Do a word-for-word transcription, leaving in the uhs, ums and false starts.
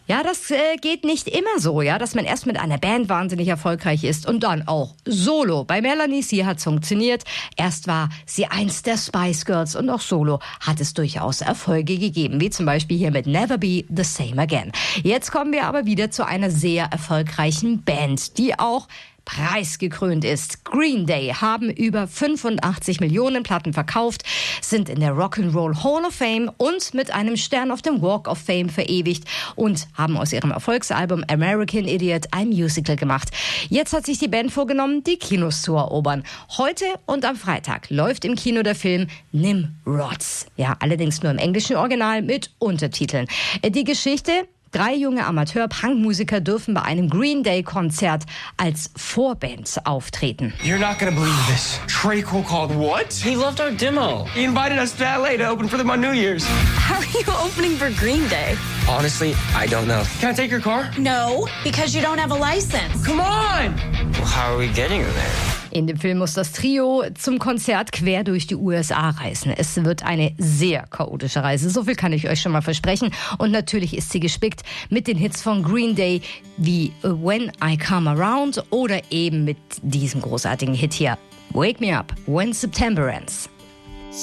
Ja, das äh, geht nicht immer so, ja, dass man erst mit einer Band wahnsinnig erfolgreich ist und dann auch solo. Bei Melanie C hat es funktioniert. Erst war sie eins der Spice Girls und auch solo hat es durchaus Erfolge gegeben, wie zum Beispiel hier mit Never Be the Same Again. Jetzt kommen wir aber wieder zu einer sehr erfolgreichen Band, die auch preisgekrönt ist. Green Day haben über fünfundachtzig Millionen Platten verkauft, sind in der Rock'n'Roll Hall of Fame und mit einem Stern auf dem Walk of Fame verewigt und haben aus ihrem Erfolgsalbum American Idiot ein Musical gemacht. Jetzt hat sich die Band vorgenommen, die Kinos zu erobern. Heute und am Freitag läuft im Kino der Film Nimrods. Ja, allerdings nur im englischen Original mit Untertiteln. Die Geschichte: Drei junge Amateur-Punk-Musiker dürfen bei einem Green Day-Konzert als Vorband auftreten. You're not gonna believe this. Trey Cole called what? He loved our demo. He invited us to L A to open for them on New Year's. How are you opening for Green Day? Honestly, I don't know. Can I take your car? No, because you don't have a license. Come on! Well, how are we getting her there? In dem Film muss das Trio zum Konzert quer durch die U S A reisen. Es wird eine sehr chaotische Reise, so viel kann ich euch schon mal versprechen. Und natürlich ist sie gespickt mit den Hits von Green Day wie When I Come Around oder eben mit diesem großartigen Hit hier, Wake Me Up When September Ends.